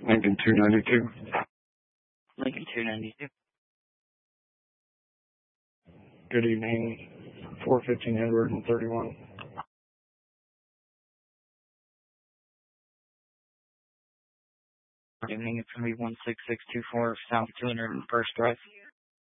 Lincoln 292. Lincoln 292. Good evening. 415 Edward and 31. Good evening. It's going to be 16624 South 201st Drive.